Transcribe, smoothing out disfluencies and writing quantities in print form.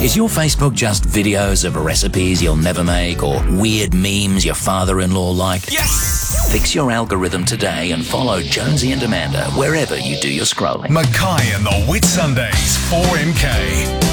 Is your Facebook just videos of recipes you'll never make or weird memes your father-in-law liked? Yes! Fix your algorithm today and follow Jonesy and Amanda wherever you do your scrolling. Mackay and the Whitsundays, 4MK.